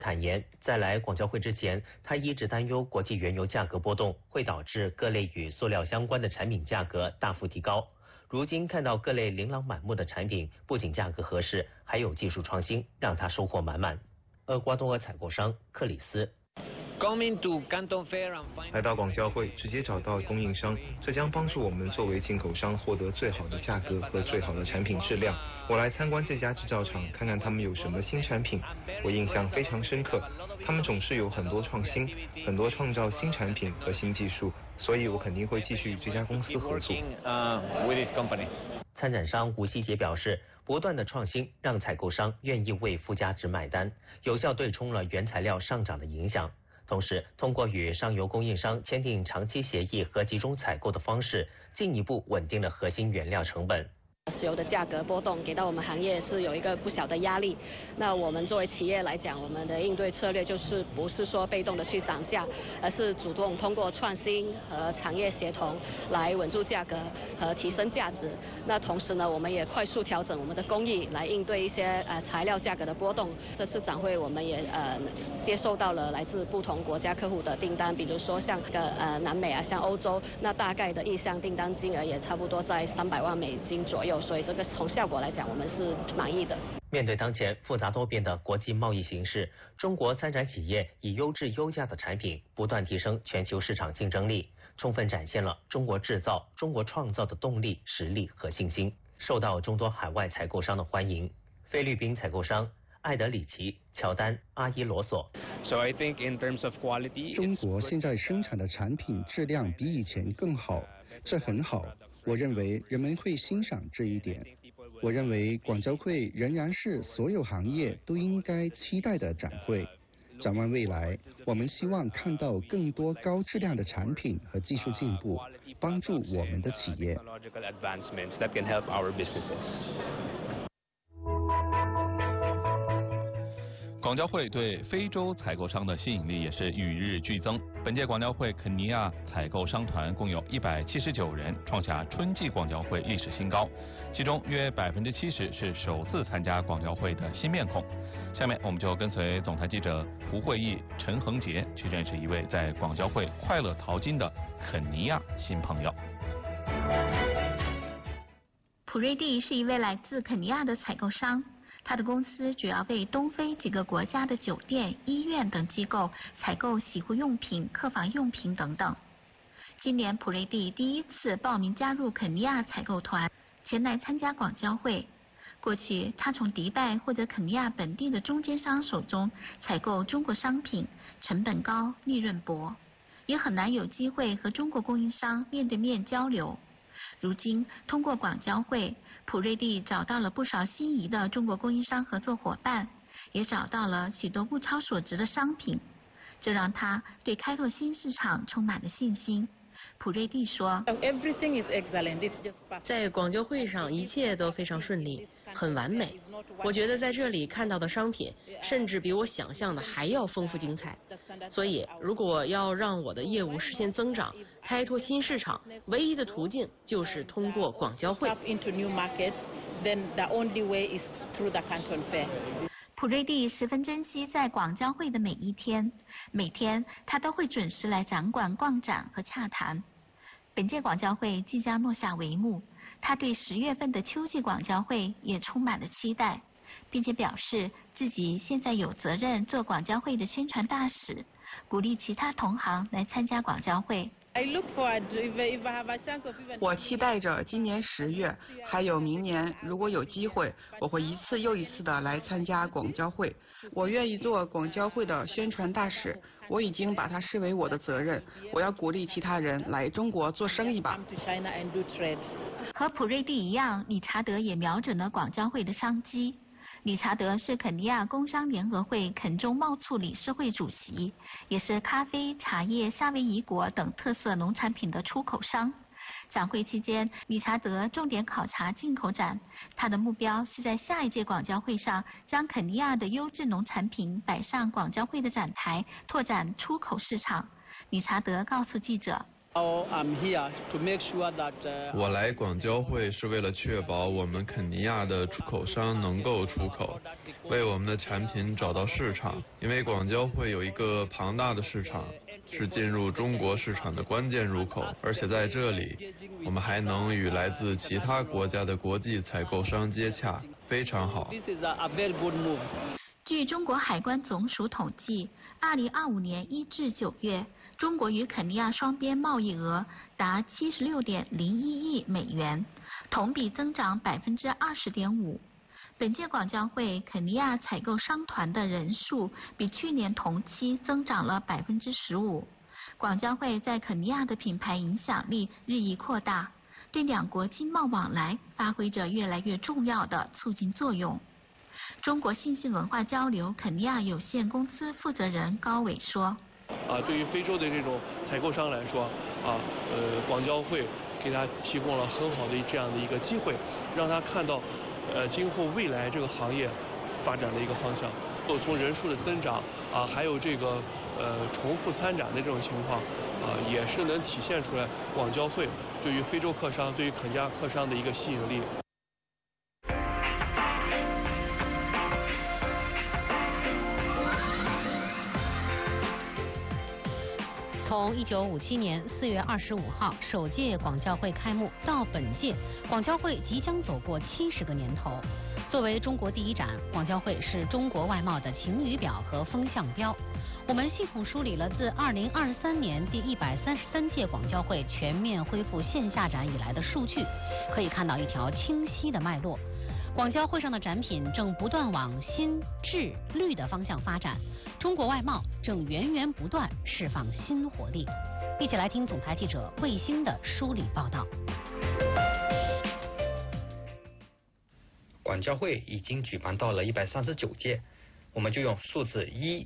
坦言，在来广交会之前，他一直担忧国际原油价格波动会导致各类与塑料相关的产品价格大幅提高。如今看到各类琳琅满目的产品，不仅价格合适，还有技术创新，让他收获满满。厄瓜多尔采购商克里斯。 来到广交会，直接找到供应商，这将帮助我们作为进口商获得最好的价格和最好的产品质量。我来参观这家制造厂，看看他们有什么新产品，我印象非常深刻。他们总是有很多创新，很多创造新产品和新技术，所以我肯定会继续与这家公司合作。 参展商吴希杰表示，不断的创新让采购商愿意为附加值买单，有效对冲了原材料上涨的影响。同时，通过与上游供应商签订长期协议和集中采购的方式，进一步稳定了核心原料成本。 石油的价格波动给到我们行业是有一个不小的压力。那我们作为企业来讲，我们的应对策略就是不是说被动的去涨价，而是主动通过创新和产业协同来稳住价格和提升价值。那同时呢，我们也快速调整我们的工艺来应对一些材料价格的波动。这次展会我们也接受到了来自不同国家客户的订单，比如说像南美啊，像欧洲，那大概的意向订单金额也差不多在300万美金左右。所以这个从效果来讲，我们是满意的。 面对当前复杂多变的国际贸易形势，中国参展企业以优质优价的产品不断提升全球市场竞争力，充分展现了中国制造、中国创造的动力、实力和信心，受到众多海外采购商的欢迎。菲律宾采购商艾德里奇、乔丹、阿伊罗索。 中国现在生产的产品质量比以前更好，这很好。我认为人们会欣赏这一点。我认为广交会仍然是所有行业都应该期待的展会。展望未来，我们希望看到更多高质量的产品和技术进步，帮助我们的企业。 广交会对非洲采购商的吸引力也是与日俱增。本届广交会肯尼亚采购商团共有179人，创下春季广交会历史新高，其中约70%是首次参加广交会的新面孔。下面我们就跟随总台记者胡慧毅、陈恒杰去认识一位在广交会快乐淘金的肯尼亚新朋友。 普瑞蒂是一位来自肯尼亚的采购商。他的公司主要为东非几个国家的酒店、医院等机构采购洗护用品、客房用品等等。今年普瑞蒂第一次报名加入肯尼亚采购团，前来参加广交会。过去他从迪拜或者肯尼亚本地的中间商手中采购中国商品，成本高，利润薄，也很难有机会和中国供应商面对面交流。如今通过广交会，普瑞蒂找到了不少心仪的中国供应商合作伙伴，也找到了许多物超所值的商品，这让他对开拓新市场充满了信心。普瑞蒂说， 在广交会上一切都非常顺利，很完美。我觉得在这里看到的商品甚至比我想象的还要丰富精彩，所以如果要让我的业务实现增长，开拓新市场，唯一的途径就是通过广交会。 普瑞蒂十分珍惜在广交会的每一天，每天他都会准时来展馆逛展和洽谈。本届广交会即将落下帷幕，他对10月份的秋季广交会也充满了期待，并且表示自己现在有责任做广交会的宣传大使，鼓励其他同行来参加广交会。 我期待着今年10月，还有明年，如果有机会，我会一次又一次的来参加广交会。我愿意做广交会的宣传大使，我已经把它视为我的责任。我要鼓励其他人来中国做生意吧。 和普瑞蒂一样，理查德也瞄准了广交会的商机。理查德是肯尼亚工商联合会肯中贸促理事会主席，也是咖啡、茶叶、夏威夷果等特色农产品的出口商。展会期间，理查德重点考察进口展，他的目标是在下一届广交会上将肯尼亚的优质农产品摆上广交会的展台，拓展出口市场。理查德告诉记者我来广交会是为了确保我们肯尼亚的出口商能够出口，为我们的产品找到市场。因为广交会有一个庞大的市场，是进入中国市场的关键入口，而且在这里，我们还能与来自其他国家的国际采购商接洽，非常好。 据中国海关总署统计，2025年1至9月，中国与肯尼亚双边贸易额达76.01亿美元，同比增长20.5%。本届广交会肯尼亚采购商团的人数比去年同期增长了15%。广交会在肯尼亚的品牌影响力日益扩大，对两国经贸往来发挥着越来越重要的促进作用。中国信息文化交流肯尼亚有限公司负责人高伟说：“ 对于非洲的这种采购商来说，广交会给他提供了很好的这样的一个机会，让他看到，今后未来这个行业发展的一个方向。从人数的增长还有这个重复参展的这种情况，也是能体现出来广交会对于非洲客商、对于肯尼亚客商的一个吸引力。” 从1957年4月25号首届广交会开幕到本届，广交会即将走过70个年头。作为中国第一展，广交会是中国外贸的晴雨表和风向标。我们系统梳理了自2023年第133届广交会全面恢复线下展以来的数据，可以看到一条清晰的脉络。广交会上的展品正不断往新、智、绿的方向发展，中国外贸正源源不断释放新活力。一起来听总台记者卫星的梳理报道。 广交会已经举办到了139届，我们就用数字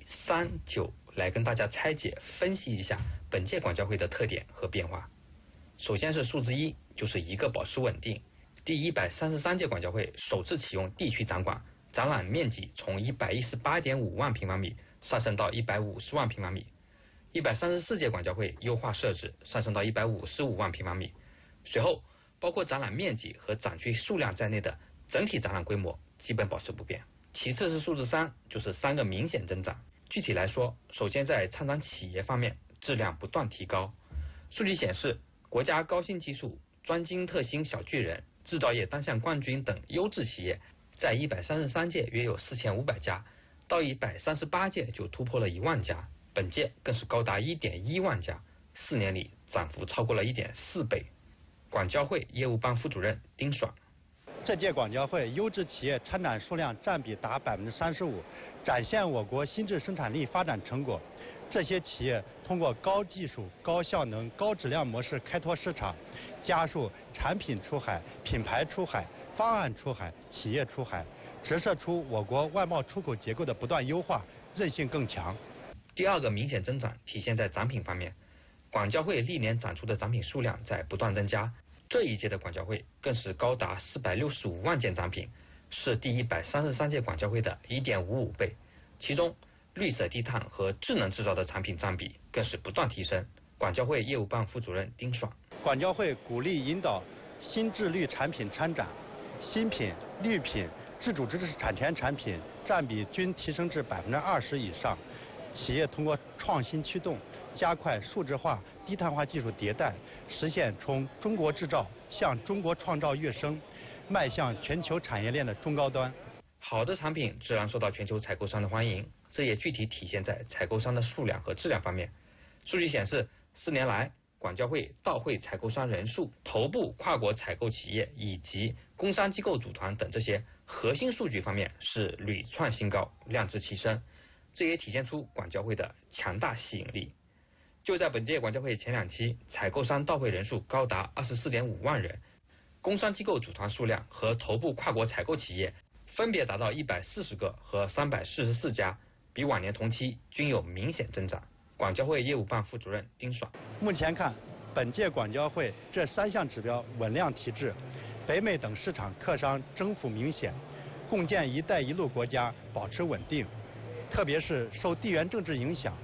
139来跟大家拆解分析一下本届广交会的特点和变化。首先是数字1，就是一个保持稳定。第133届广交会首次启用地区展馆，展览面积从118.5万平方米上升到150万平方米。134届广交会优化设置，上升到155万平方米。随后，包括展览面积和展区数量在内的整体展览规模基本保持不变。其次是数字3，就是3个明显增长。具体来说，首先在参展企业方面，质量不断提高。数据显示，国家高新技术、专精特新小巨人、制造业单项冠军等优质企业，在133届约有4500家，到138届就突破了1万家，本届更是高达1.1万家，4年里涨幅超过了1.4倍。广交会业务办副主任丁爽： 这届广交会优质企业参展数量占比达35%，展现我国新质生产力发展成果。这些企业通过高技术、高效能、高质量模式开拓市场，加速产品出海、品牌出海、方案出海、企业出海，折射出我国外贸出口结构的不断优化，韧性更强。 第二个明显增长体现在展品方面，广交会历年展出的展品数量在不断增加，这一届的广交会更是高达465万件展品，是第133届广交会的1.55倍，其中绿色低碳和智能制造的产品占比更是不断提升。广交会业务办副主任丁爽： 广交会鼓励引导新智绿产品参展，新品、绿品、自主知识产权产品占比均提升至20%以上。企业通过创新驱动，加快数字化、低碳化技术迭代，实现从中国制造向中国创造跃升，迈向全球产业链的中高端。 好的产品自然受到全球采购商的欢迎，这也具体体现在采购商的数量和质量方面。数据显示，4年来，广交会到会采购商人数、头部跨国采购企业以及工商机构组团等这些核心数据方面是屡创新高，量质齐升，这也体现出广交会的强大吸引力。就在本届广交会前2期，采购商到会人数高达24.5万人，工商机构组团数量和头部跨国采购企业分别达到140个和344家，比往年同期均有明显增长。广交会业务办副主任丁爽： 目前看，本届广交会这3项指标稳量提质，北美等市场客商增幅明显，共建“一带一路”国家保持稳定。特别是受地缘政治影响，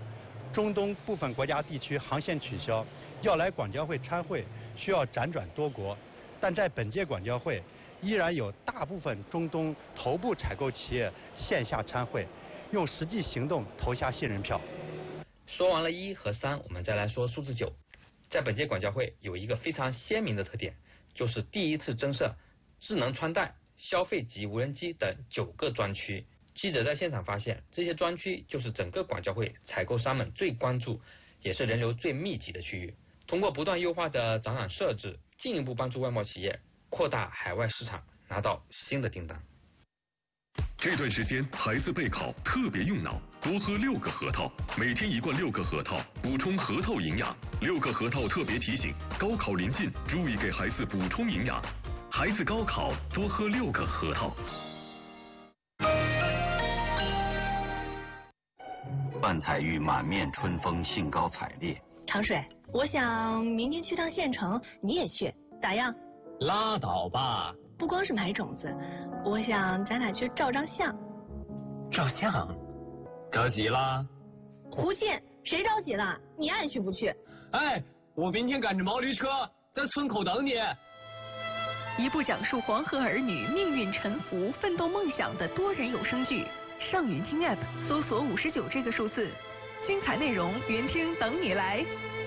中东部分国家地区航线取消，要来广交会参会需要辗转多国，但在本届广交会依然有大部分中东头部采购企业线下参会，用实际行动投下信任票。 说完了1和3，我们再来说数字9。在本届广交会有一个非常鲜明的特点，就是第一次增设智能穿戴、消费级无人机等9个专区。记者在现场发现，这些专区就是整个广交会采购商们最关注，也是人流最密集的区域。通过不断优化的展览设置，进一步帮助外贸企业扩大海外市场，拿到新的订单。 这段时间孩子备考特别用脑，多喝6个核桃，每天1罐6个核桃，补充核桃营养。6个核桃特别提醒：高考临近，注意给孩子补充营养。孩子高考多喝6个核桃。 范彩玉满面春风，兴高采烈。 长水，我想明天去趟县城，你也去，咋样？ 拉倒吧！ 不光是买种子，我想咱俩去照张相。 照相？着急啦？ 胡信，谁着急了？你爱去不去？ 哎，我明天赶着毛驴车在村口等你。 一部讲述黄河儿女命运沉浮、奋斗梦想的多人有声剧。上云听 App 搜索59这个数字，精彩内容云听等你来。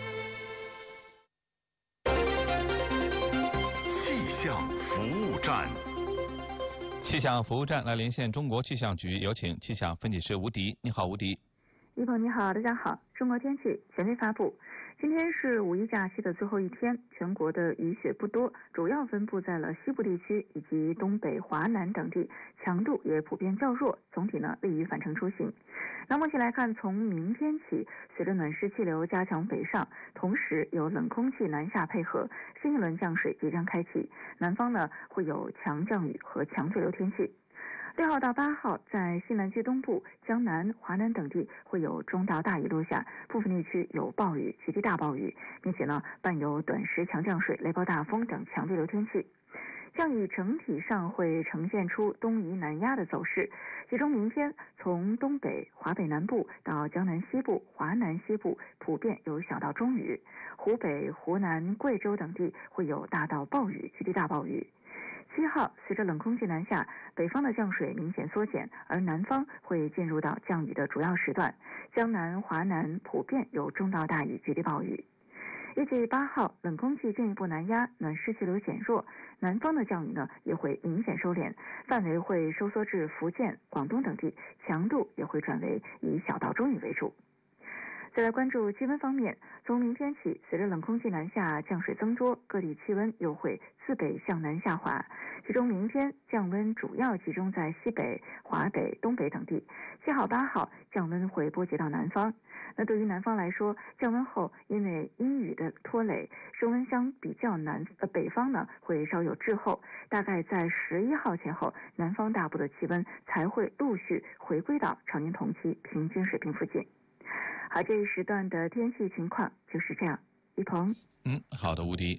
气象服务站， 气象服务站来连线中国气象局，有请气象分析师吴迪。你好，吴迪。 一鹏你好，大家好。中国天气权威发布。今天是五一假期的最后一天，全国的雨雪不多，主要分布在了西部地区以及东北、华南等地，强度也普遍较弱，总体呢利于返程出行。那目前来看，从明天起，随着暖湿气流加强北上，同时有冷空气南下配合，新一轮降水即将开启，南方呢会有强降雨和强对流天气。6号到8号，在西南区东部、江南、华南等地会有中到大雨落下，部分地区有暴雨、极地大暴雨，并且呢伴有短时强降水、雷暴大风等强对流天气。降雨整体上会呈现出东移南压的走势，其中明天从东北、华北南部到江南西部、华南西部普遍有小到中雨，湖北、湖南、贵州等地会有大到暴雨、极地大暴雨。7号，随着冷空气南下，北方的降水明显缩减，而南方会进入到降雨的主要时段，江南、华南普遍有中到大雨、极地暴雨。预计8号，冷空气进一步南压，暖湿气流减弱，南方的降雨呢也会明显收敛，范围会收缩至福建、广东等地，强度也会转为以小到中雨为主。再来关注气温方面，从明天起，随着冷空气南下，降水增多，各地气温又会自北向南下滑。其中明天降温主要集中在西北、华北、东北等地。7号、8号降温会波及到南方。那对于南方来说，降温后因为阴雨的拖累，升温相比较北方呢会稍有滞后，大概在11号前后，南方大部的气温才会陆续回归到常年同期平均水平附近。好，这一时段的天气情况就是这样。一鹏。 好的，吴迪。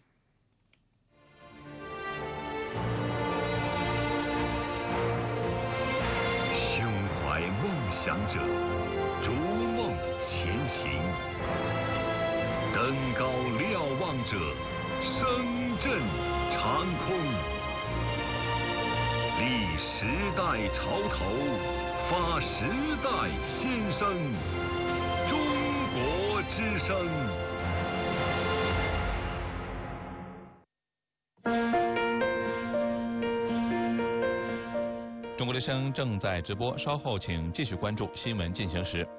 胸怀梦想者，逐梦前行；登高瞭望者，声震长空。立时代潮头，发时代先声。中国之声。 中国之声正在直播，稍后请继续关注新闻进行时。